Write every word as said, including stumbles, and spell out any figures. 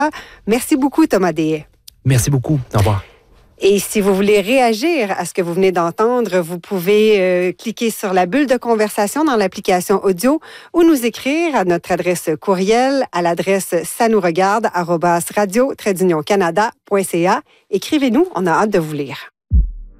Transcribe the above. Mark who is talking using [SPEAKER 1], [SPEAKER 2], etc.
[SPEAKER 1] Merci beaucoup, Thomas Deshaies.
[SPEAKER 2] Merci beaucoup. Au revoir.
[SPEAKER 1] Et si vous voulez réagir à ce que vous venez d'entendre, vous pouvez euh, cliquer sur la bulle de conversation dans l'application audio ou nous écrire à notre adresse courriel à l'adresse ça nous regarde arobase radio trait d'union canada point c a. Écrivez-nous, on a hâte de vous lire.